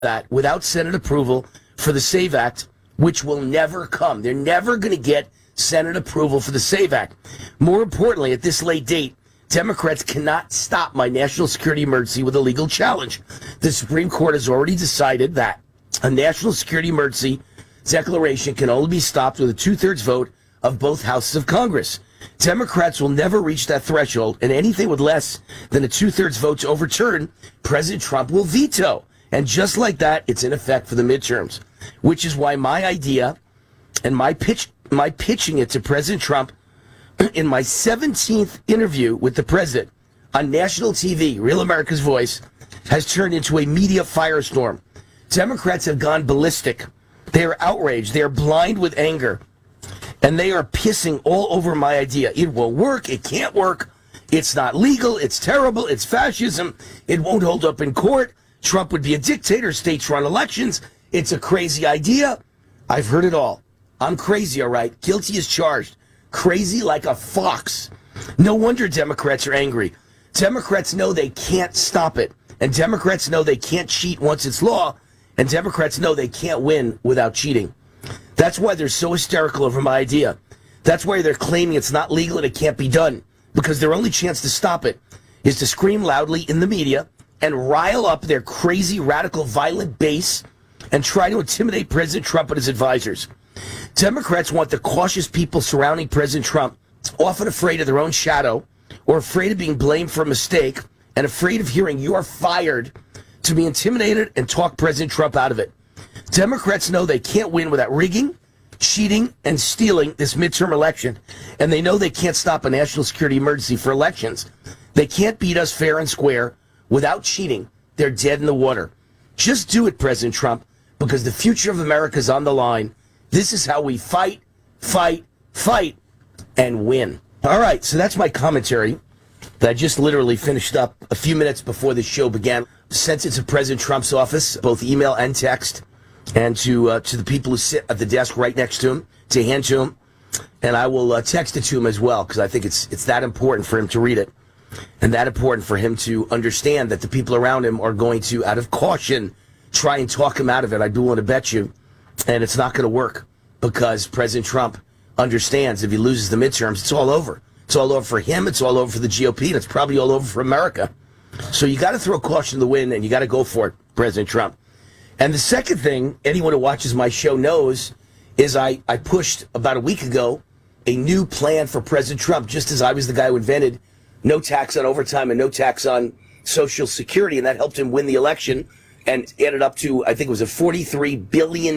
that without Senate approval for the SAVE Act, which will never come. They're never going to get Senate approval for the SAVE Act. More importantly, at this late date, Democrats cannot stop my national security emergency with a legal challenge. The Supreme Court has already decided that a national security emergency declaration can only be stopped with a two-thirds vote of both houses of Congress. Democrats will never reach that threshold, and anything with less than a two-thirds vote to overturn, President Trump will veto. And just like that, it's in effect for the midterms, which is why my idea and my pitching it to President Trump in my 17th interview with the president on national TV, Real America's Voice, has turned into a media firestorm. Democrats have gone ballistic. They are outraged. They are blind with anger. And they are pissing all over my idea. It will work. It can't work. It's not legal. It's terrible. It's fascism. It won't hold up in court. Trump would be a dictator. States run elections. It's a crazy idea. I've heard it all. I'm crazy, all right? Guilty as charged. Crazy like a fox. No wonder Democrats are angry. Democrats know they can't stop it. And Democrats know they can't cheat once it's law. And Democrats know they can't win without cheating. That's why they're so hysterical over my idea. That's why they're claiming it's not legal and it can't be done. Because their only chance to stop it is to scream loudly in the media and rile up their crazy, radical, violent base and try to intimidate President Trump and his advisors. Democrats want the cautious people surrounding President Trump, often afraid of their own shadow or afraid of being blamed for a mistake and afraid of hearing "you're fired," to be intimidated and talk President Trump out of it. Democrats know they can't win without rigging, cheating, and stealing this midterm election, and they know they can't stop a national security emergency for elections. They can't beat us fair and square without cheating. They're dead in the water. Just do it, President Trump, because the future of America is on the line. This is how we fight, fight, fight, and win. All right, so that's my commentary that I just literally finished up a few minutes before the show began. Sent it to President Trump's office, both email and text, and to the people who sit at the desk right next to him, to hand to him. And I will text it to him as well, because I think it's that important for him to read it, and that important for him to understand that the people around him are going to, out of caution, try and talk him out of it. I'd be willing to bet you. And it's not going to work, because President Trump understands if he loses the midterms, it's all over. It's all over for him. It's all over for the GOP. And it's probably all over for America. So you got to throw caution to the wind, and you got to go for it, President Trump. And the second thing anyone who watches my show knows is I pushed about a week ago a new plan for President Trump, just as I was the guy who invented no tax on overtime and no tax on Social Security. And that helped him win the election and added up to, I think it was a $43 billion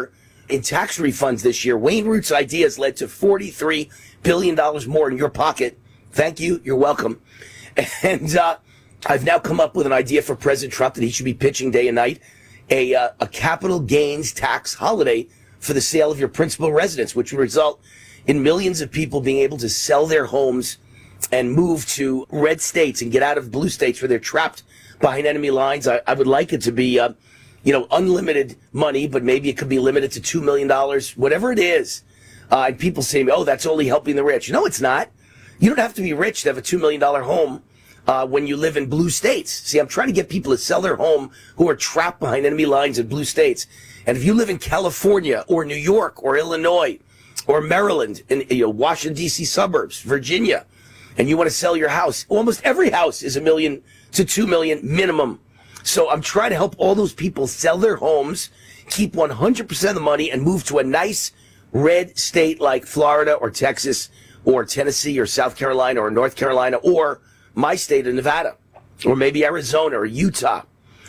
in tax refunds this year. Wayne Root's ideas led to $43 billion more in your pocket. Thank you. You're welcome. And I've now come up with an idea for President Trump that he should be pitching day and night, a capital gains tax holiday for the sale of your principal residence, which would result in millions of people being able to sell their homes and move to red states and get out of blue states where they're trapped behind enemy lines. I would like it to be, unlimited money, but maybe it could be limited to $2 million, whatever it is. And people say, oh, that's only helping the rich. No, it's not. You don't have to be rich to have a $2 million home when you live in blue states. See, I'm trying to get people to sell their home who are trapped behind enemy lines in blue states. And if you live in California or New York or Illinois or Maryland, in Washington, D.C. suburbs, Virginia, and you want to sell your house, almost every house is $1 million to $2 million minimum. So I'm trying to help all those people sell their homes, keep 100% of the money, and move to a nice red state like Florida or Texas or Tennessee or South Carolina or North Carolina or my state of Nevada or maybe Arizona or Utah.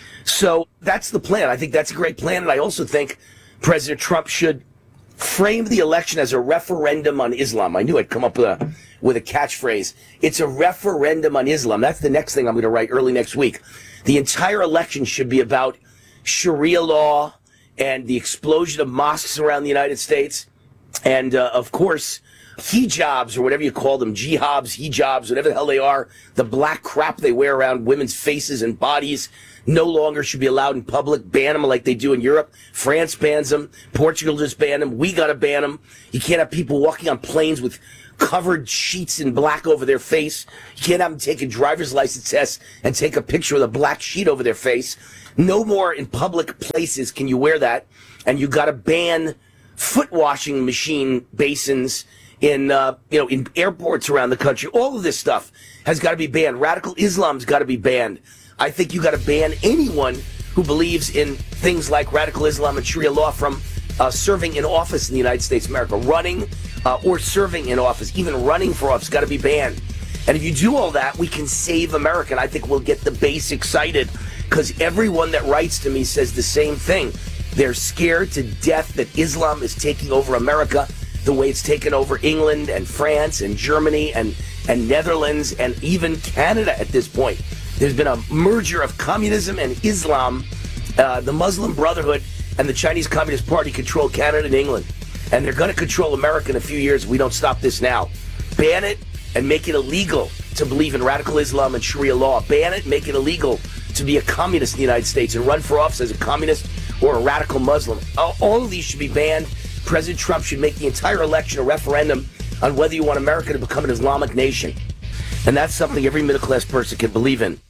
So that's the plan. I think that's a great plan. And I also think President Trump should frame the election as a referendum on Islam. I knew I'd come up with a catchphrase. It's a referendum on Islam. That's the next thing I'm going to write early next week. The entire election should be about Sharia law and the explosion of mosques around the United States. And, of course, hijabs, or whatever you call them, jihadis, hijabs, whatever the hell they are, the black crap they wear around women's faces and bodies no longer should be allowed in public. Ban them like they do in Europe. France bans them. Portugal just banned them. We got to ban them. You can't have people walking on planes with covered sheets in black over their face. You can't have them take a driver's license test and take a picture with a black sheet over their face. No more in public places can you wear that. And you got to ban foot washing machine basins in in airports around the country. All of this stuff has got to be banned. Radical Islam's got to be banned. I think you got to ban anyone who believes in things like radical Islam and Sharia law from serving in office in the United States of America. Running or serving in office, even running for office, got to be banned. And if you do all that, we can save America. And I think we'll get the base excited, because everyone that writes to me says the same thing. They're scared to death that Islam is taking over America the way it's taken over England and France and Germany and Netherlands and even Canada at this point. There's been a merger of communism and Islam. The Muslim Brotherhood and the Chinese Communist Party control Canada and England. And they're going to control America in a few years if we don't stop this now. Ban it and make it illegal to believe in radical Islam and Sharia law. Ban it, make it illegal to be a communist in the United States and run for office as a communist or a radical Muslim. All of these should be banned. President Trump should make the entire election a referendum on whether you want America to become an Islamic nation. And that's something every middle-class person can believe in.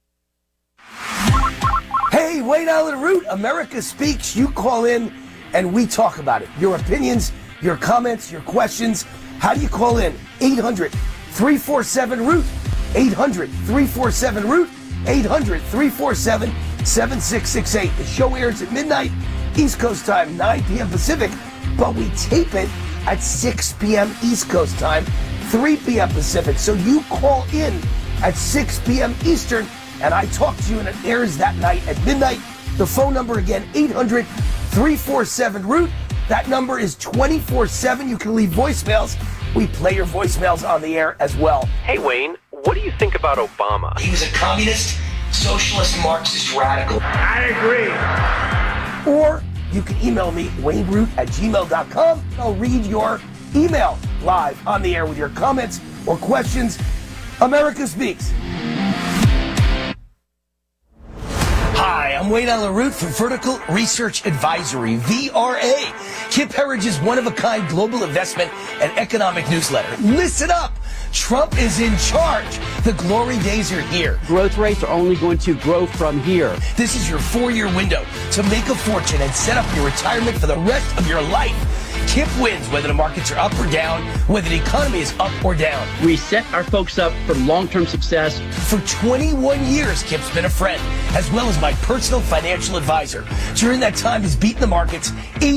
Hey, Wayne Allyn Root, America Speaks. You call in and we talk about it. Your opinions, your comments, your questions. How do you call in? 800-347-ROOT. 800-347-ROOT. 800-347-7668. The show airs at midnight, East Coast time, 9 p.m. Pacific, but we tape it at 6 p.m. East Coast time, 3 p.m. Pacific. So you call in at 6 p.m. Eastern, and I talk to you, and it airs that night at midnight. The phone number again, 800-347-ROOT. That number is 24/7. You can leave voicemails. We play your voicemails on the air as well. Hey, Wayne, what do you think about Obama? He was a communist, socialist, Marxist radical. I agree. Or you can email me, wayneroot@gmail.com. I'll read your email live on the air with your comments or questions. America Speaks. Hi, I'm Wayne Allyn Root for Vertical Research Advisory, VRA, Kip Herridge's one-of-a-kind global investment and economic newsletter. Listen up! Trump is in charge. The glory days are here. Growth rates are only going to grow from here. This is your 4-year window to make a fortune and set up your retirement for the rest of your life. Kip wins whether the markets are up or down, whether the economy is up or down. We set our folks up for long-term success. For 21 years, Kip's been a friend, as well as my personal financial advisor. During that time, he's beaten the markets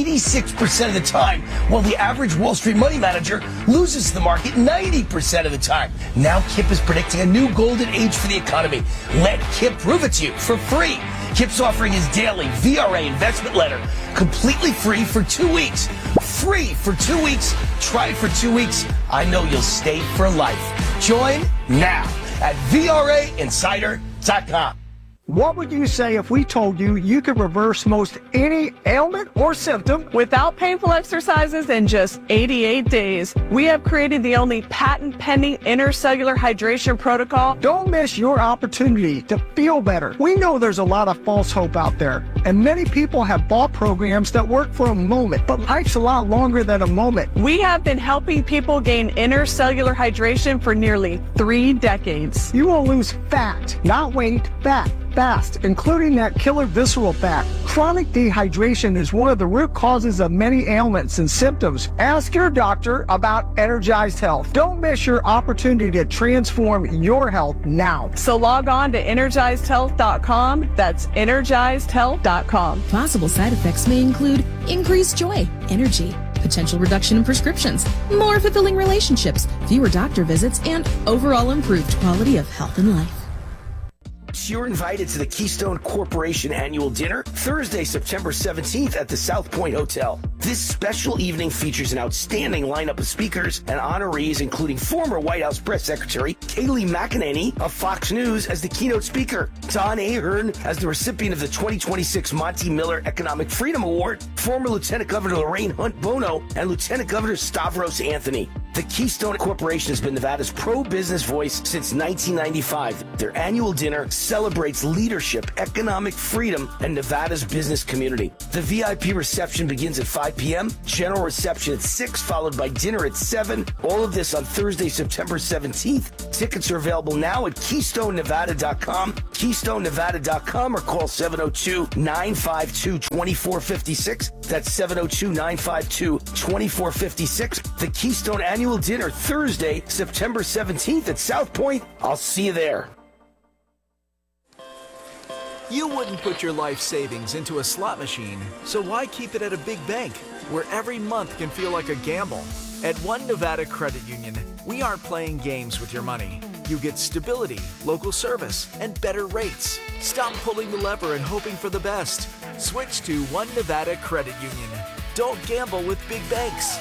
86% of the time, while the average Wall Street money manager loses the market 90% of the time. Now Kip is predicting a new golden age for the economy. Let Kip prove it to you for free. Kip's offering his daily VRA investment letter completely free for 2 weeks. Free for 2 weeks. Try it for 2 weeks. I know you'll stay for life. Join now at VRAinsider.com. What would you say if we told you you could reverse most any ailment or symptom without painful exercises in just 88 days? We have created the only patent-pending intercellular hydration protocol. Don't miss your opportunity to feel better. We know there's a lot of false hope out there, and many people have bought programs that work for a moment, but life's a lot longer than a moment. We have been helping people gain intercellular hydration for nearly 3 decades. You will lose fat, not weight, fat. Fast, including that killer visceral fat. Chronic dehydration is one of the root causes of many ailments and symptoms. Ask your doctor about Energized Health. Don't miss your opportunity to transform your health now. So log on to EnergizedHealth.com. That's EnergizedHealth.com. Possible side effects may include increased joy, energy, potential reduction in prescriptions, more fulfilling relationships, fewer doctor visits, and overall improved quality of health and life. You're invited to the Keystone Corporation annual dinner Thursday, September 17th at the South Point Hotel. This special evening features an outstanding lineup of speakers and honorees, including former White House Press Secretary Kayleigh McEnany of Fox News as the keynote speaker, Don Ahern as the recipient of the 2026 Monty Miller Economic Freedom Award, former Lieutenant Governor Lorraine Hunt Bono, and Lieutenant Governor Stavros Anthony. The Keystone Corporation has been Nevada's pro-business voice since 1995. Their annual dinner celebrates leadership, economic freedom, and Nevada's business community. The VIP reception begins at 5 p.m., general reception at 6, followed by dinner at 7. All of this on Thursday, September 17th. Tickets are available now at KeystoneNevada.com, KeystoneNevada.com, or call 702-952-2456. That's 702-952-2456. The Keystone Annual Dinner, Thursday, September 17th at South Point. I'll see you there. You wouldn't put your life savings into a slot machine, so why keep it at a big bank where every month can feel like a gamble? At One Nevada Credit Union, we aren't playing games with your money. You get stability, local service, and better rates. Stop pulling the lever and hoping for the best. Switch to One Nevada Credit Union. Don't gamble with big banks.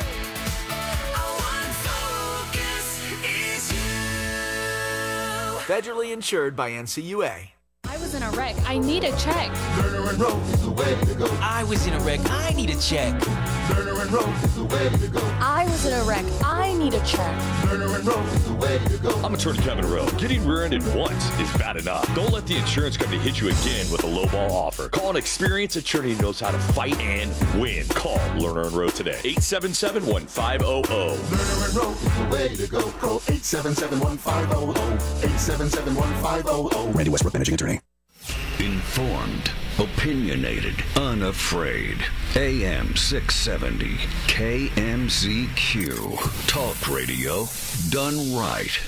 Federally insured by NCUA. I was in a wreck. I need a check. Lerner and Rose is the way to go. I was in a wreck. I need a check. Lerner and Rose is the way to go. I was in a wreck. I need a check. Lerner and Rose is the way to go. I'm attorney Kevin Rowe. Getting rear-ended once is bad enough. Don't let the insurance company hit you again with a lowball offer. Call an experienced attorney who knows how to fight and win. Call Lerner and Rowe today. 877-1500. Lerner and Rose is the way to go. Call 877-1500. 877-1500. Randy Westbrook, managing attorney. Informed, opinionated, unafraid. AM 670, KMZQ. Talk radio done right.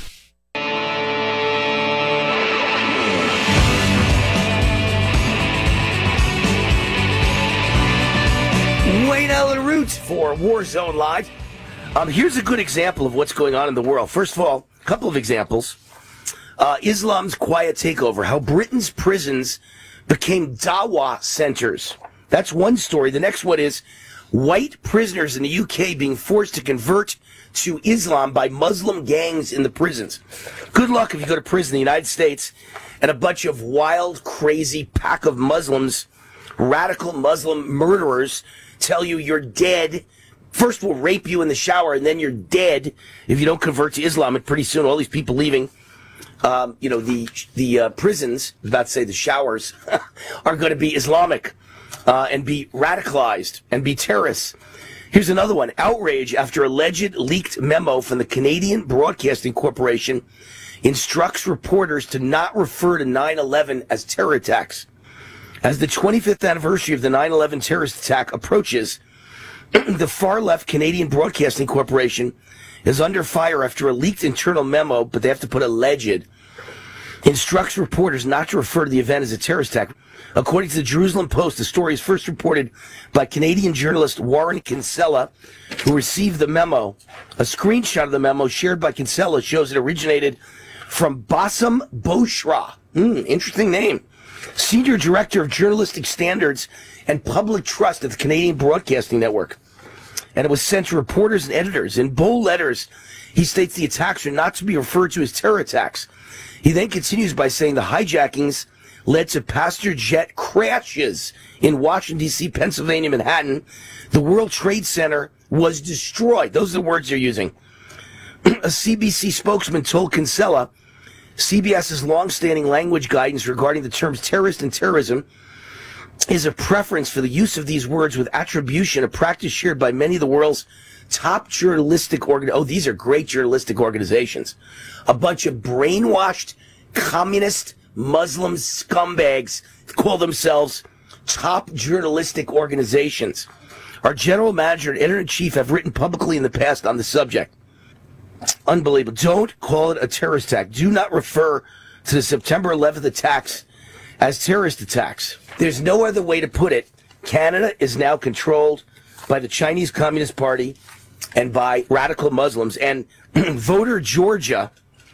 Wayne Allen Root for Warzone Live. Here's a good example of what's going on in the world. First of all, a couple of examples. Islam's quiet takeover, how Britain's prisons became Dawa centers. That's one story. The next one is white prisoners in the UK being forced to convert to Islam by Muslim gangs in the prisons. Good luck if you go to prison in the United States and a bunch of wild, crazy pack of Muslims, radical Muslim murderers, tell you you're dead. First we'll rape you in the shower and then you're dead if you don't convert to Islam. And pretty soon all these people leaving the prisons, I was about to say the showers, are going to be Islamic and be radicalized and be terrorists. Here's another one. Outrage after alleged leaked memo from the Canadian Broadcasting Corporation instructs reporters to not refer to 9/11 as terror attacks. As the 25th anniversary of the 9/11 terrorist attack approaches, the far-left Canadian Broadcasting Corporation is under fire after a leaked internal memo, but they have to put alleged, instructs reporters not to refer to the event as a terrorist attack. According to the Jerusalem Post, the story is first reported by Canadian journalist Warren Kinsella, who received the memo. A screenshot of the memo shared by Kinsella shows it originated from Bassem Boshra. Interesting name. Senior Director of Journalistic Standards and Public Trust at the Canadian Broadcasting Network. And it was sent to reporters and editors. In bold letters, he states the attacks are not to be referred to as terror attacks. He then continues by saying the hijackings led to passenger jet crashes in Washington, D.C., Pennsylvania, Manhattan. The World Trade Center was destroyed. Those are the words they're using. A CBC spokesman told Kinsella CBS's long-standing language guidance regarding the terms terrorist and terrorism is a preference for the use of these words with attribution, a practice shared by many of the world's top journalistic these are great journalistic organizations. A bunch of brainwashed, communist, Muslim scumbags call themselves top journalistic organizations. Our general manager and editor-in-chief have written publicly in the past on the subject. Unbelievable. Don't call it a terrorist attack. Do not refer to the September 11th attacks as terrorist attacks. There's no other way to put it. Canada is now controlled by the Chinese Communist Party and by radical Muslims. And Voter Georgia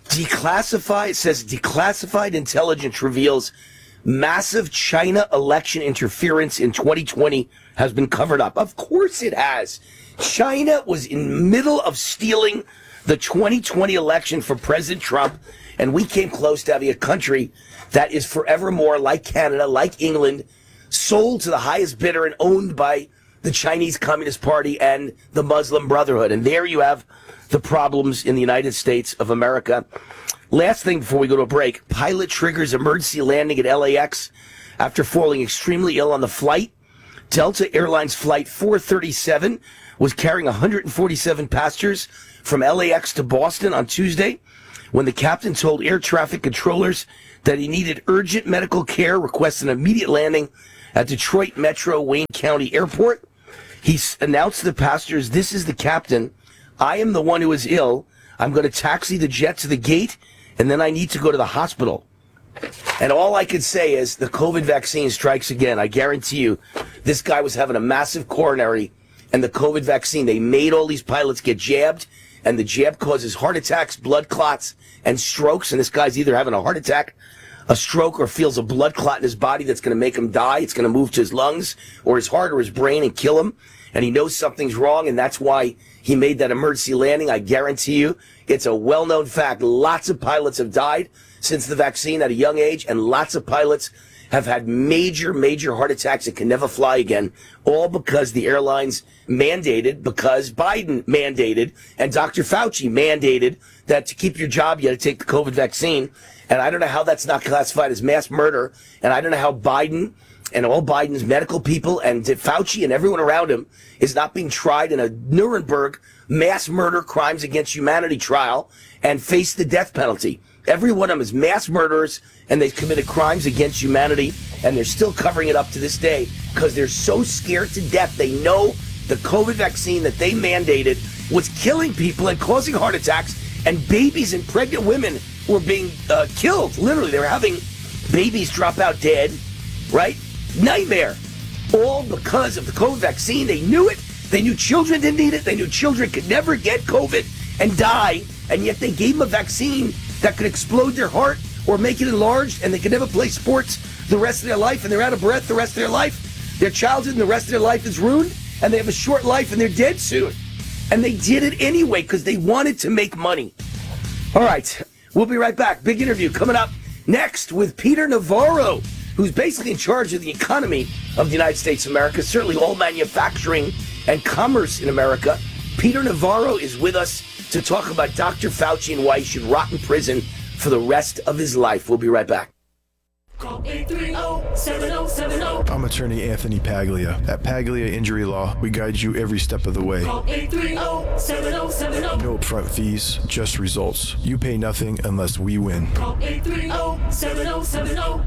declassified intelligence reveals massive China election interference in 2020 has been covered up. Of course it has. China was in the middle of stealing the 2020 election for President Trump, and we came close to having a country that is forevermore, like Canada, like England, sold to the highest bidder and owned by the Chinese Communist Party and the Muslim Brotherhood. And there you have the problems in the United States of America. Last thing before we go to a break, pilot triggers emergency landing at LAX after falling extremely ill on the flight. Delta Airlines Flight 437 was carrying 147 passengers from LAX to Boston on Tuesday when the captain told air traffic controllers that he needed urgent medical care, requested an immediate landing at Detroit Metro Wayne County Airport. He announced to the passengers, "This is the captain. I am the one who is ill. I'm going to taxi the jet to the gate, and then I need to go to the hospital." And all I could say is the COVID vaccine strikes again. I guarantee you, this guy was having a massive coronary, and the COVID vaccine, they made all these pilots get jabbed, and the jab causes heart attacks, blood clots, and strokes. And this guy's either having a heart attack, a stroke, or feels a blood clot in his body that's going to make him die. It's going to move to his lungs or his heart or his brain and kill him. And he knows something's wrong, and that's why he made that emergency landing. I guarantee you, it's a well-known fact. Lots of pilots have died since the vaccine at a young age, and lots of pilots have had major, major heart attacks and can never fly again, all because the airlines mandated, because Biden mandated, and Dr. Fauci mandated that to keep your job, you got to take the COVID vaccine. And I don't know how that's not classified as mass murder, and I don't know how Biden and all Biden's medical people and Fauci and everyone around him is not being tried in a Nuremberg mass murder crimes against humanity trial and face the death penalty. Every one of them is mass murderers, and they've committed crimes against humanity, and they're still covering it up to this day because they're so scared to death. They know the COVID vaccine that they mandated was killing people and causing heart attacks, and babies and pregnant women were being killed. Literally, they were having babies drop out dead, right? Nightmare. All because of the COVID vaccine. They knew it. They knew children didn't need it. They knew children could never get COVID and die, and yet they gave them a vaccine that could explode their heart or make it enlarged, and they could never play sports the rest of their life, and they're out of breath the rest of their life. Their childhood and the rest of their life is ruined, and they have a short life, and they're dead soon. And they did it anyway because they wanted to make money. All right, we'll be right back. Big interview coming up next with Peter Navarro, who's basically in charge of the economy of the United States of America, certainly all manufacturing and commerce in America. Peter Navarro is with us to talk about Dr. Fauci and why he should rot in prison for the rest of his life. We'll be right back. Call 830-7070. I'm attorney Anthony Paglia. At Paglia Injury Law, we guide you every step of the way. Call 830-7070. No upfront fees, just results. You pay nothing unless we win. Call 830-7070.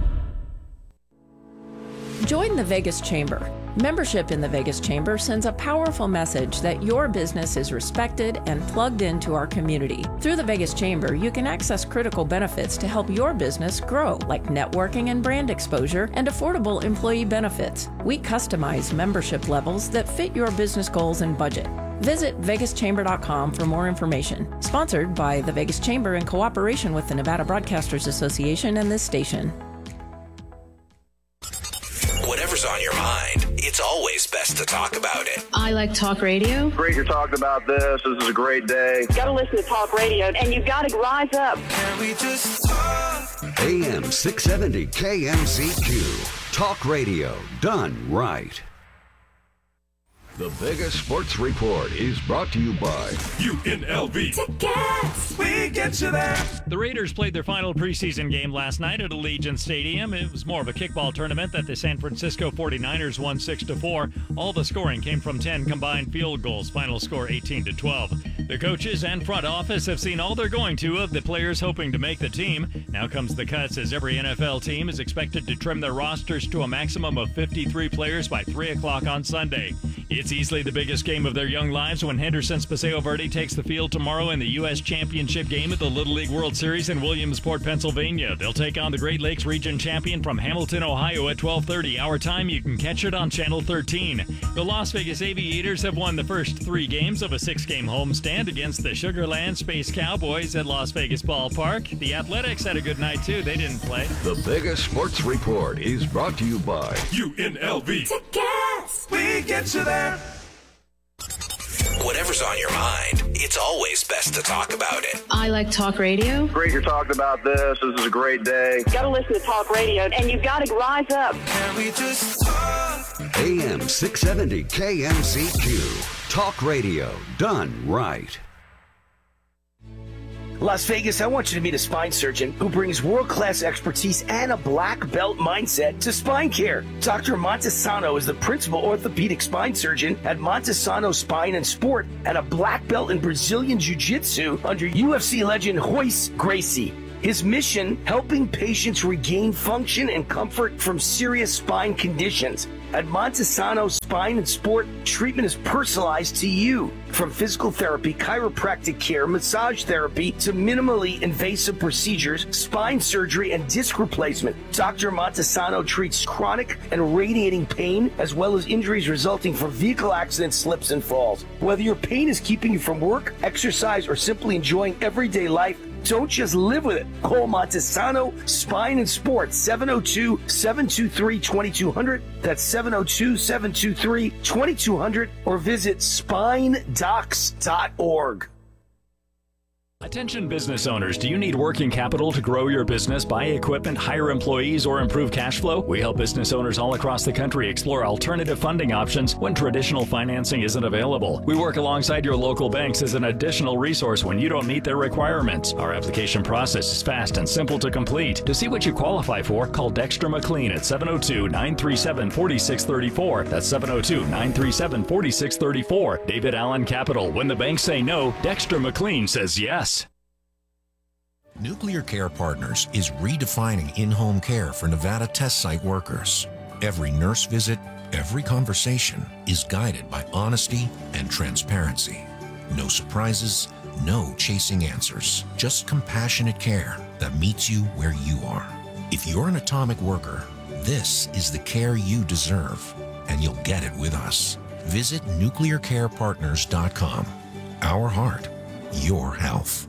Join the Vegas Chamber. Membership in the Vegas Chamber sends a powerful message that your business is respected and plugged into our community. Through the Vegas Chamber, you can access critical benefits to help your business grow, like networking and brand exposure and affordable employee benefits. We customize membership levels that fit your business goals and budget. Visit vegaschamber.com for more information. Sponsored by the Vegas Chamber in cooperation with the Nevada Broadcasters Association and this station. Whatever's on your mind, it's always best to talk about it. I like talk radio. Great you're talking about this. This is a great day. You gotta listen to talk radio, and you gotta rise up. Can we just talk? AM 670 KMZQ. Talk radio done right. The Vegas Sports Report is brought to you by UNLV. Tickets! We get you there. The Raiders played their final preseason game last night at Allegiant Stadium. It was more of a kickball tournament that the San Francisco 49ers won 6-4. All the scoring came from 10 combined field goals. Final score 18-12. The coaches and front office have seen all they're going to of the players hoping to make the team. Now comes the cuts, as every NFL team is expected to trim their rosters to a maximum of 53 players by 3 o'clock on Sunday. It's easily the biggest game of their young lives when Henderson's Paseo Verde takes the field tomorrow in the U.S. Championship game at the Little League World Series in Williamsport, Pennsylvania. They'll take on the Great Lakes Region champion from Hamilton, Ohio at 12:30 our time. You can catch it on Channel 13. The Las Vegas Aviators have won the first 3 games of a 6-game homestand against the Sugar Land Space Cowboys at Las Vegas Ballpark. The Athletics had a good night, too. They didn't play. The Vegas Sports Report is brought to you by UNLV. Tickets! We get you there. Whatever's on your mind, it's always best to talk about it. I like talk radio. Great you're talking about this. This is a great day. You gotta listen to talk radio, and you gotta rise up. Can we just talk? AM 670 KMZQ. Talk radio done right. Las Vegas, I want you to meet a spine surgeon who brings world-class expertise and a black belt mindset to spine care. Dr. Montesano is the principal orthopedic spine surgeon at Montesano Spine and Sport and a black belt in Brazilian Jiu-Jitsu under UFC legend Royce Gracie. His mission, helping patients regain function and comfort from serious spine conditions. At Montesano Spine and Sport, treatment is personalized to you. From physical therapy, chiropractic care, massage therapy, to minimally invasive procedures, spine surgery, and disc replacement. Dr. Montesano treats chronic and radiating pain, as well as injuries resulting from vehicle accidents, slips, and falls. Whether your pain is keeping you from work, exercise, or simply enjoying everyday life, don't just live with it. Call Montesano Spine and Sport, 702-723-2200. That's 702-723-2200. Or visit spinedocs.org. Attention business owners, do you need working capital to grow your business, buy equipment, hire employees, or improve cash flow? We help business owners all across the country explore alternative funding options when traditional financing isn't available. We work alongside your local banks as an additional resource when you don't meet their requirements. Our application process is fast and simple to complete. To see what you qualify for, call Dexter McLean at 702-937-4634. That's 702-937-4634. David Allen Capital. When the banks say no, Dexter McLean says yes. Nuclear Care Partners is redefining in-home care for Nevada test site workers. Every nurse visit, every conversation is guided by honesty and transparency. No surprises, no chasing answers, just compassionate care that meets you where you are. If you're an atomic worker, this is the care you deserve, and you'll get it with us. Visit nuclearcarepartners.com. Our heart, your health.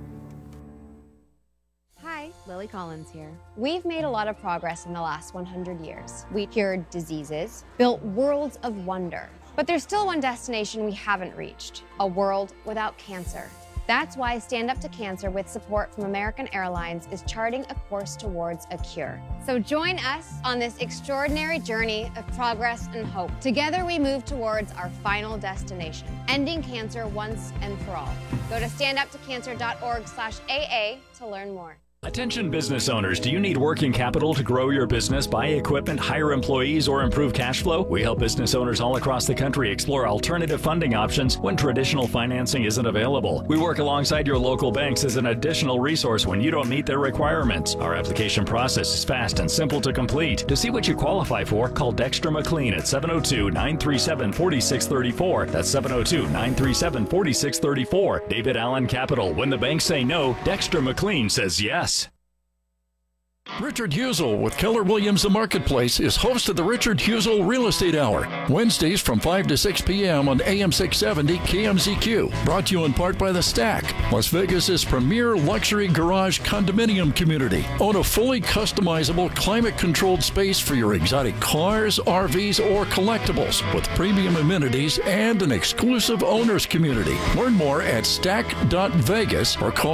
Lily Collins here. We've made a lot of progress in the last 100 years. We cured diseases, built worlds of wonder. But there's still one destination we haven't reached, a world without cancer. That's why Stand Up to Cancer, with support from American Airlines, is charting a course towards a cure. So join us on this extraordinary journey of progress and hope. Together we move towards our final destination, ending cancer once and for all. Go to standuptocancer.org/AA to learn more. Attention business owners, do you need working capital to grow your business, buy equipment, hire employees, or improve cash flow? We help business owners all across the country explore alternative funding options when traditional financing isn't available. We work alongside your local banks as an additional resource when you don't meet their requirements. Our application process is fast and simple to complete. To see what you qualify for, call Dexter McLean at 702-937-4634. That's 702-937-4634. David Allen Capital. When the banks say no, Dexter McLean says yes. Richard Husel with Keller Williams The Marketplace is host of the Richard Husel Real Estate Hour, Wednesdays from 5 to 6 p.m. on AM 670 KMZQ. Brought to you in part by The Stack, Las Vegas's premier luxury garage condominium community. Own a fully customizable, climate-controlled space for your exotic cars, RVs, or collectibles with premium amenities and an exclusive owners community. Learn more at stack.vegas or call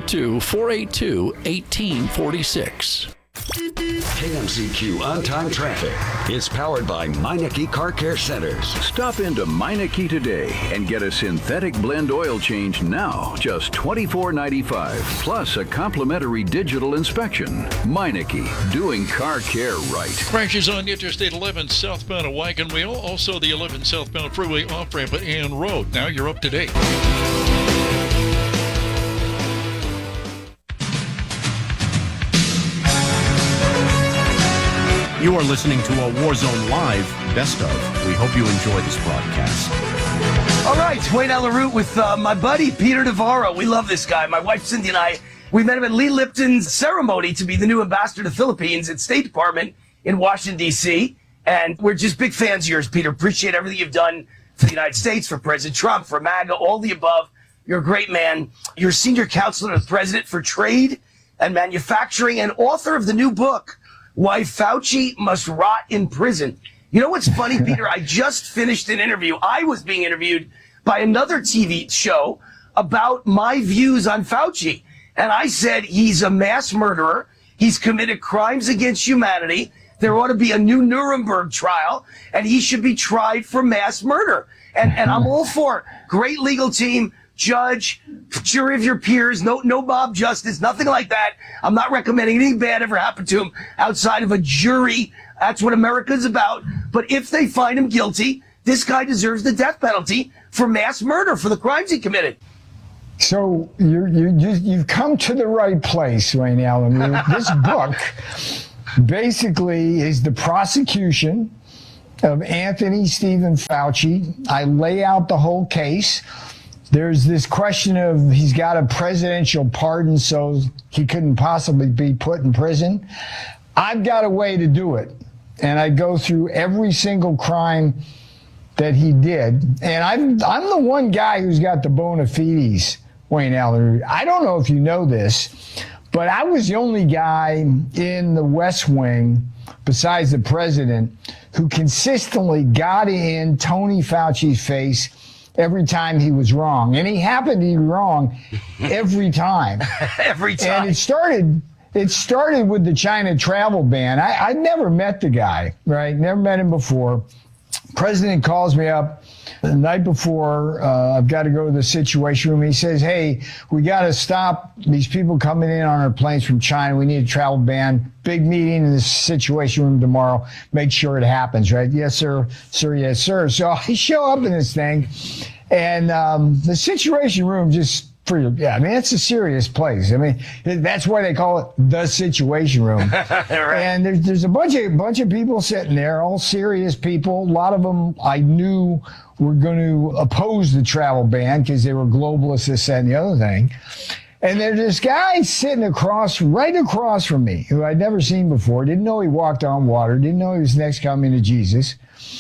702-482-1846. KMZQ On-Time Traffic is powered by Meineke Car Care Centers. Stop into Meineke today and get a synthetic blend oil change now, just $24.95, plus a complimentary digital inspection. Meineke, doing car care right. Crashes on Interstate 11 southbound of Wagon Wheel, also the 11 southbound freeway off-ramp at Ann Road. Now you're up to date. You are listening to a Warzone Live Best Of. We hope you enjoy this broadcast. All right, Wayne LaRue with my buddy Peter Navarro. We love this guy. My wife Cindy and I, we met him at Lee Lipton's ceremony to be the new ambassador to the Philippines at State Department in Washington, D.C. And we're just big fans of yours, Peter. Appreciate everything you've done for the United States, for President Trump, for MAGA, all the above. You're a great man. You're senior counselor to the president for trade and manufacturing and author of the new book, Why Fauci Must Rot in Prison. You know what's funny, Peter? I just finished an interview. I was being interviewed by another TV show about my views on Fauci. And I said he's a mass murderer. He's committed crimes against humanity. There ought to be a new Nuremberg trial, and he should be tried for mass murder. And I'm all for great legal team, judge, jury of your peers, no Bob Justice, nothing like that. I'm not recommending anything bad ever happened to him outside of a jury. That's what America's about. But if they find him guilty, this guy deserves the death penalty for mass murder for the crimes he committed. So you've come to the right place, Wayne Allen. This book basically is the prosecution of Anthony Stephen Fauci. I lay out the whole case. There's this question of he's got a presidential pardon, so he couldn't possibly be put in prison. I've got a way to do it. And I go through every single crime that he did. And I'm the one guy who's got the bona fides, Wayne Allen. I don't know if you know this, but I was the only guy in the West Wing, besides the president, who consistently got in Tony Fauci's face every time he was wrong. And he happened to be wrong every time. Every time. And it started with the China travel ban. I'd never met the guy, right? Never met him before. President calls me up the night before. I've got to go to the Situation Room. He says, hey, we got to stop these people coming in on our planes from China. We need a travel ban. Big meeting in the Situation Room tomorrow. Make sure it happens, right? Yes, sir. Sir, yes, sir. So I show up in this thing, and the Situation Room just... it's a serious place. I mean, that's why they call it the Situation Room. Right. And there's a bunch of people sitting there, all serious people. A lot of them I knew were going to oppose the travel ban because they were globalists, this, that, and the other thing. And there's this guy sitting right across from me, who I'd never seen before. Didn't know he walked on water. Didn't know he was next coming to Jesus.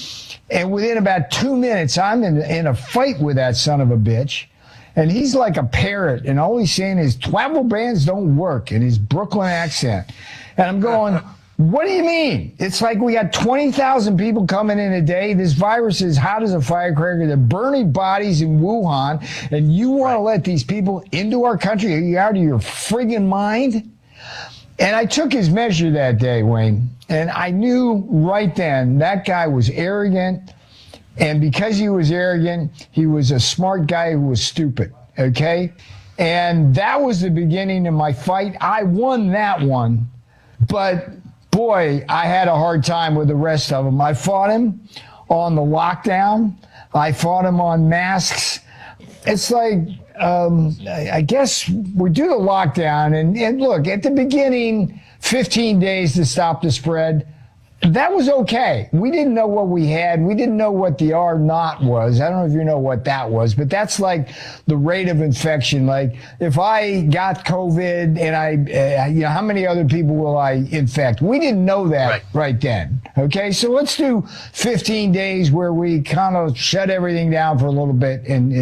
And within about 2 minutes, I'm in a fight with that son of a bitch. And he's like a parrot, and all he's saying is travel bans don't work in his Brooklyn accent. And I'm going, what do you mean? It's like we got 20,000 people coming in a day. This virus is hot as a firecracker. They're burning bodies in Wuhan, and you want to let these people into our country? Are you out of your friggin' mind? And I took his measure that day, Wayne, and I knew right then that guy was arrogant. And because he was arrogant, he was a smart guy who was stupid, okay? And that was the beginning of my fight. I won that one, but boy, I had a hard time with the rest of them. I fought him on the lockdown. I fought him on masks. It's like, I guess we do the lockdown, and look, at the beginning, 15 days to stop the spread. That was okay. We didn't know what we had. We didn't know what the R0 was. I don't know if you know what that was, but that's like the rate of infection. Like if I got COVID and how many other people will I infect? We didn't know that right then. Okay. So let's do 15 days where we kind of shut everything down for a little bit.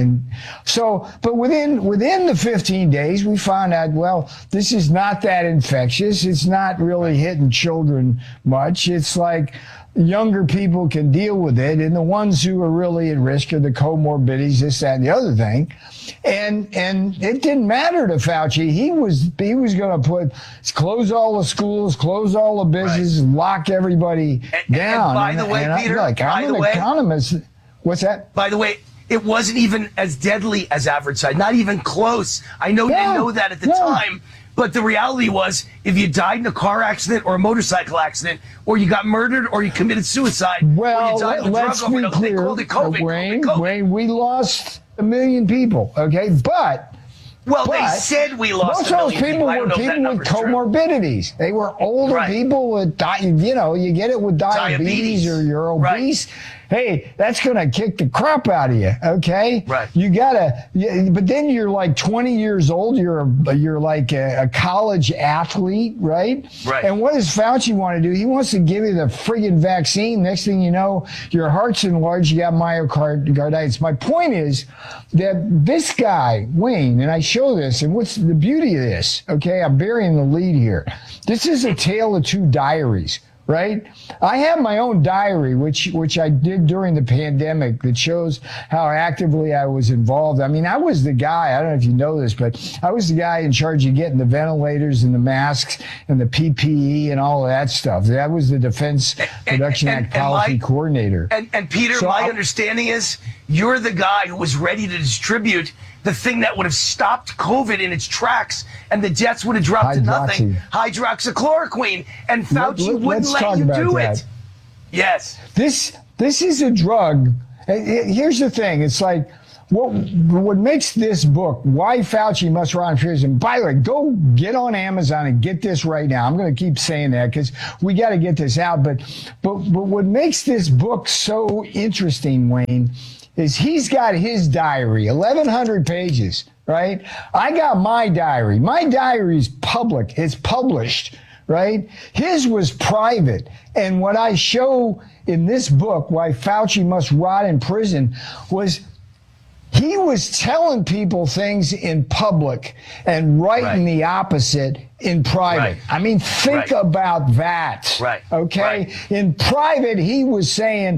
But within the 15 days, we found out, well, this is not that infectious. It's not really hitting children much. It's like younger people can deal with it, and the ones who are really at risk are the comorbidities, this, that, and the other thing. And it didn't matter to Fauci. He was going to close all the schools, close all the businesses, lock everybody down. And by the way, Peter, I'm an economist. What's that? By the way, it wasn't even as deadly as advertised, not even close. I know you didn't know that at the time. But the reality was, if you died in a car accident or a motorcycle accident, or you got murdered, or you committed suicide, or you died of a drug overdose, they called it COVID. Wayne, we lost 1 million people, okay? They said we lost 1 million people. Most of those people were people with comorbidities. They were older people with, you get it with diabetes. Or you're obese. Right. Hey, that's going to kick the crap out of you, okay? Right. You but then you're like 20 years old. You're like a college athlete, right? Right. And what does Fauci want to do? He wants to give you the friggin' vaccine. Next thing you know, your heart's enlarged. You got myocarditis. My point is that this guy, Wayne, and I show this, and what's the beauty of this? Okay, I'm burying the lead here. This is a tale of two diaries. Right? I have my own diary, which I did during the pandemic, that shows how actively I was involved. I mean, I was the guy, I don't know if you know this, but I was the guy in charge of getting the ventilators and the masks and the PPE and all of that stuff. That was the Defense Production Act policy coordinator. And Peter, my understanding is you're the guy who was ready to distribute the thing that would have stopped COVID in its tracks and the deaths would have dropped to nothing, hydroxychloroquine, and Fauci wouldn't let you do it. Yes. This is a drug. Here's the thing. It's like, what makes this book, Why Fauci Must Rot in Prison, by the way, go get on Amazon and get this right now. I'm going to keep saying that because we got to get this out. But what makes this book so interesting, Wayne, is he's got his diary, 1,100 pages, right? I got my diary. My diary is public. It's published, right? His was private. And what I show in this book, Why Fauci Must Rot in Prison, was he was telling people things in public and writing the opposite in private. I mean, think about that. Okay? In private, he was saying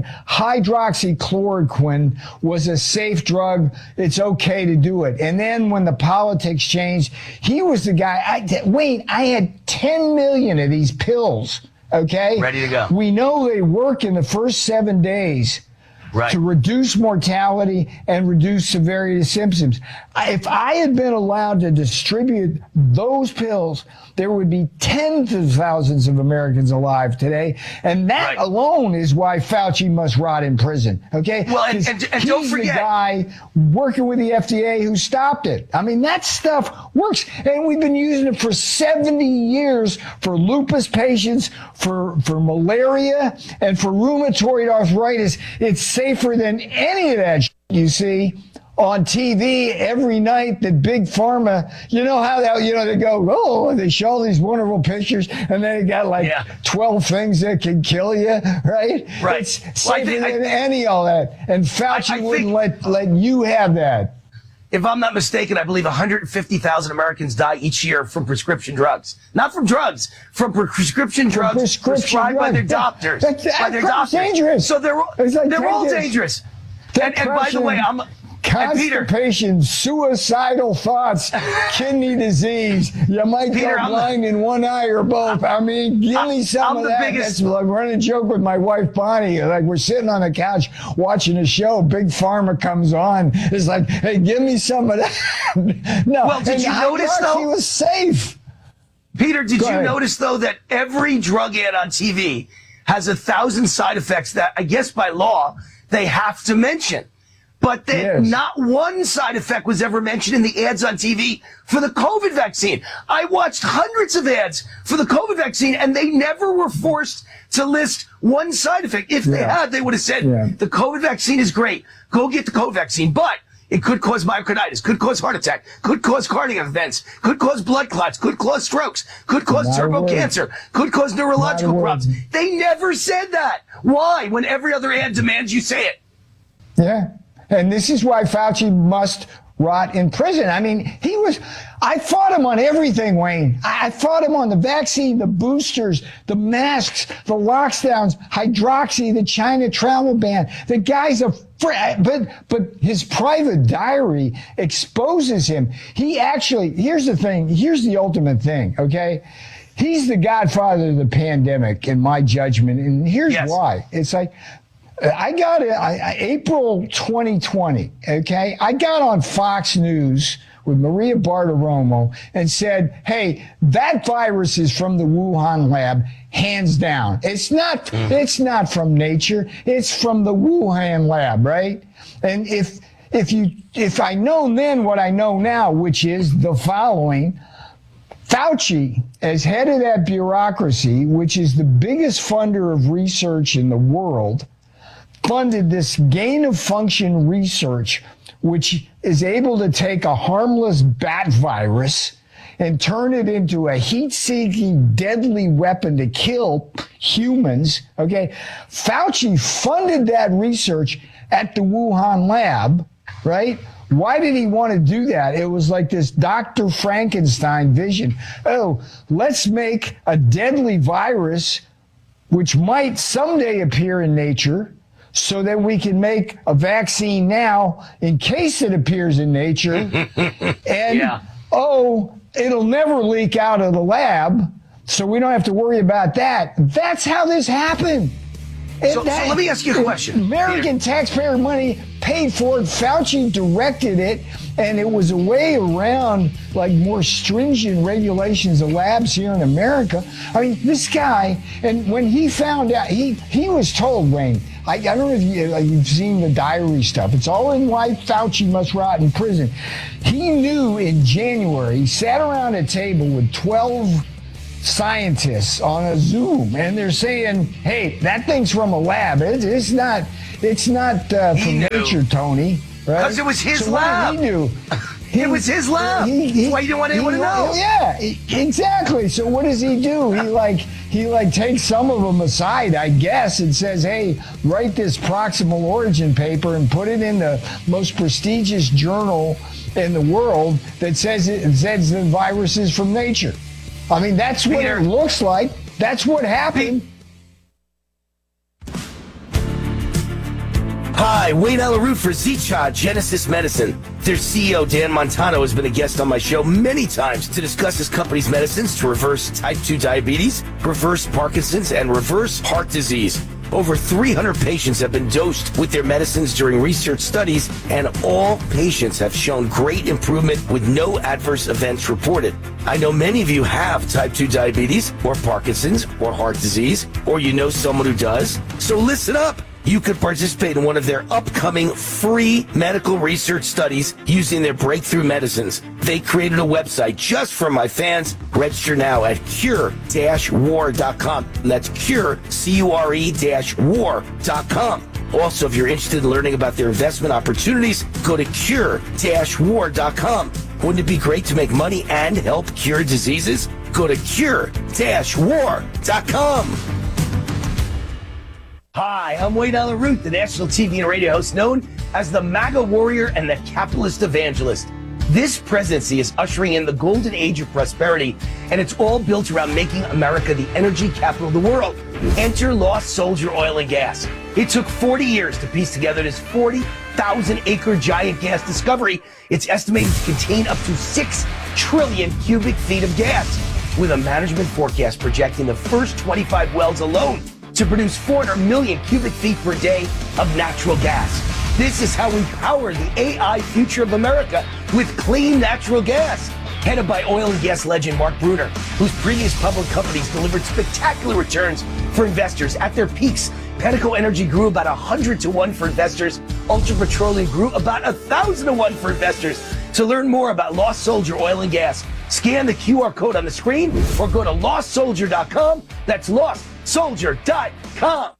hydroxychloroquine was a safe drug. It's okay to do it. And then when the politics changed, he was the guy. Wayne, I had 10 million of these pills. Okay? Ready to go. We know they work in the first 7 days. To reduce mortality and reduce severity of symptoms. If I had been allowed to distribute those pills, there would be tens of thousands of Americans alive today. And that alone is why Fauci must rot in prison. Okay? Well, and don't forget, the guy working with the FDA who stopped it. I mean, that stuff works. And we've been using it for 70 years for lupus patients, for malaria, and for rheumatoid arthritis. It's safer than any of that you see on TV every night that Big Pharma, you know how that, they go, they show all these wonderful pictures and then they got like 12 things that can kill you, right? It's safer than any all that. And Fauci wouldn't let you have that. If I'm not mistaken, I believe 150,000 Americans die each year from prescription drugs. Not from drugs, from prescription drugs prescribed by their doctors. That's dangerous. So they're all dangerous. And by the way, constipation, suicidal thoughts, kidney disease. You might go blind in one eye or both. I mean, give me some of that. That's like running a joke with my wife, Bonnie. Like we're sitting on the couch watching a show. Big Pharma comes on. It's like, hey, give me some of that. No. Well, did you notice, though? He was safe. Peter, did you notice, though, that every drug ad on TV has 1,000 side effects that, I guess by law, they have to mention? But not one side effect was ever mentioned in the ads on TV for the COVID vaccine. I watched hundreds of ads for the COVID vaccine, and they never were forced to list one side effect. If they had, they would have said, the COVID vaccine is great. Go get the COVID vaccine. But it could cause myocarditis, could cause heart attack, could cause cardiac events, could cause blood clots, could cause strokes, could cause turbo cancer, could cause neurological problems. They never said that. Why? When every other ad demands you say it. Yeah. And this is why Fauci must rot in prison. I mean, I fought him on everything, Wayne. I fought him on the vaccine, the boosters, the masks, the lockdowns, hydroxy, the China travel ban. The guy's but his private diary exposes him. Here's the thing. Here's the ultimate thing, okay? He's the godfather of the pandemic, in my judgment. And here's why. It's like, I got it April 2020, okay? I got on Fox News with Maria Bartiromo and said, hey, that virus is from the Wuhan lab, hands down. It's not from nature. It's from the Wuhan lab, right? And if I know then what I know now, which is the following, Fauci, as head of that bureaucracy, which is the biggest funder of research in the world, funded this gain-of-function research, which is able to take a harmless bat virus and turn it into a heat-seeking, deadly weapon to kill humans, okay? Fauci funded that research at the Wuhan lab, right? Why did he want to do that? It was like this Dr. Frankenstein vision. Oh, let's make a deadly virus which might someday appear in nature, so that we can make a vaccine now in case it appears in nature. And, it'll never leak out of the lab, so we don't have to worry about that. That's how this happened. So let me ask you a question. American taxpayer money paid for it. Fauci directed it, and it was a way around like more stringent regulations of labs here in America. I mean, this guy, and when he found out, he was told, Wayne, I don't know if you've seen the diary stuff. It's all in why Fauci must rot in prison. He knew in January, he sat around a table with 12 scientists on a Zoom, and they're saying, hey, that thing's from a lab. It's not from nature, Tony. Right? Because it was his so lab. What did he do? It was his lab. That's why you didn't want anyone to know. Yeah, exactly. So what does he do? He takes some of them aside, I guess, and says, hey, write this proximal origin paper and put it in the most prestigious journal in the world that says the virus is from nature. I mean, that's what it looks like. That's what happened. Hi, Wayne Alaroot for Zicha Genesis Medicine. Their CEO, Dan Montano, has been a guest on my show many times to discuss his company's medicines to reverse type 2 diabetes, reverse Parkinson's, and reverse heart disease. Over 300 patients have been dosed with their medicines during research studies, and all patients have shown great improvement with no adverse events reported. I know many of you have type 2 diabetes, or Parkinson's, or heart disease, or you know someone who does. So listen up. You could participate in one of their upcoming free medical research studies using their breakthrough medicines. They created a website just for my fans. Register now at cure-war.com. That's cure, C-U-R-E-war.com. Also, if you're interested in learning about their investment opportunities, go to cure-war.com. Wouldn't it be great to make money and help cure diseases? Go to cure-war.com. Hi, I'm Wayne Alaroot, the national TV and radio host known as the MAGA warrior and the capitalist evangelist. This presidency is ushering in the golden age of prosperity, and it's all built around making America the energy capital of the world. Enter Lost Soldier Oil and Gas. It took 40 years to piece together this 40,000-acre giant gas discovery. It's estimated to contain up to 6 trillion cubic feet of gas, with a management forecast projecting the first 25 wells alone to produce 400 million cubic feet per day of natural gas. This is how we power the AI future of America, with clean natural gas. Headed by oil and gas legend Mark Bruner, whose previous public companies delivered spectacular returns for investors at their peaks. Pentaco Energy grew about 100 to 1 for investors. Ultra Petroleum grew about 1,000 to 1 for investors. To learn more about Lost Soldier Oil and Gas, scan the QR code on the screen or go to lostsoldier.com. That's lostsoldier.com.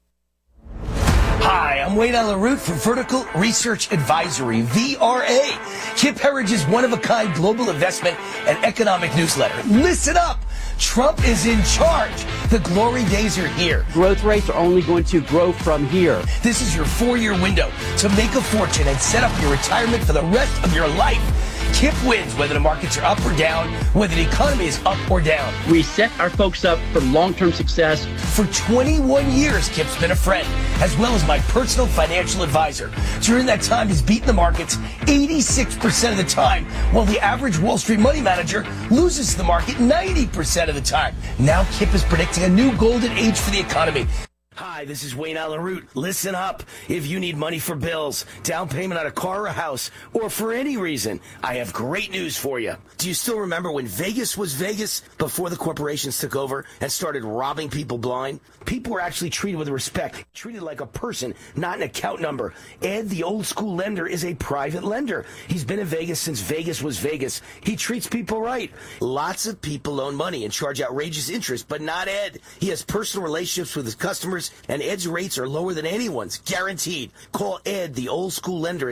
Hi, I'm Wayne Alaroot from Vertical Research Advisory, VRA, Kip Herridge's one-of-a-kind global investment and economic newsletter. Listen up! Trump is in charge. The glory days are here. Growth rates are only going to grow from here. This is your 4-year window to make a fortune and set up your retirement for the rest of your life. Kip wins whether the markets are up or down, whether the economy is up or down. We set our folks up for long-term success. For 21 years, Kip's been a friend, as well as my personal financial advisor. During that time, he's beaten the markets 86% of the time, while the average Wall Street money manager loses to the market 90% of the time. Now Kip is predicting a new golden age for the economy. Hi, this is Wayne Alaroot. Listen up. If you need money for bills, down payment on a car or a house, or for any reason, I have great news for you. Do you still remember when Vegas was Vegas before the corporations took over and started robbing people blind? People were actually treated with respect, treated like a person, not an account number. Ed, the old school lender, is a private lender. He's been in Vegas since Vegas was Vegas. He treats people right. Lots of people loan money and charge outrageous interest, but not Ed. He has personal relationships with his customers, and Ed's rates are lower than anyone's, guaranteed. Call Ed, the old school lender, at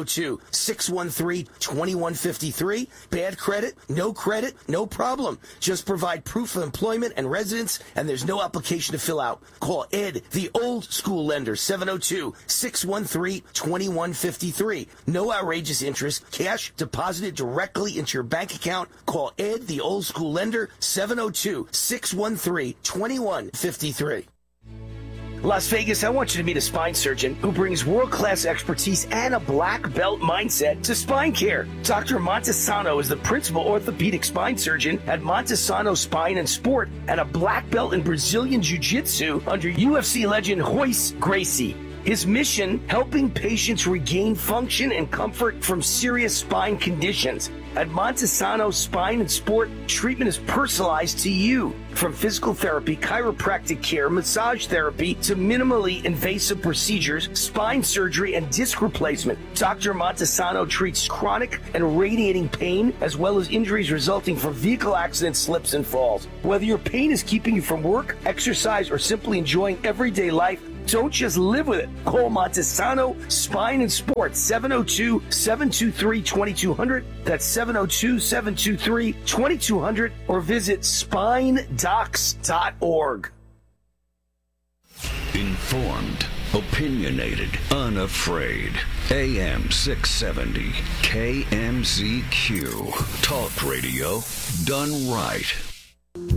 702-613-2153. Bad credit, no problem. Just provide proof of employment and residence, and there's no application to fill out. Call Ed, the old school lender, 702-613-2153. No outrageous interest, cash deposited directly into your bank account. Call Ed, the old school lender, 702-613-2153. Las Vegas, I want you to meet a spine surgeon who brings world-class expertise and a black belt mindset to spine care. Dr. Montesano is the principal orthopedic spine surgeon at Montesano Spine and Sport and a black belt in Brazilian Jiu-Jitsu under UFC legend Royce Gracie. His mission, helping patients regain function and comfort from serious spine conditions. At Montesano Spine and Sport, treatment is personalized to you. From physical therapy, chiropractic care, massage therapy, to minimally invasive procedures, spine surgery, and disc replacement, Dr. Montesano treats chronic and radiating pain, as well as injuries resulting from vehicle accidents, slips, and falls. Whether your pain is keeping you from work, exercise, or simply enjoying everyday life, don't just live with it. Call Montesano Spine and Sports, 702-723-2200. That's 702-723-2200. Or visit spinedocs.org. Informed, opinionated, unafraid. AM 670, KMZQ. Talk radio done right.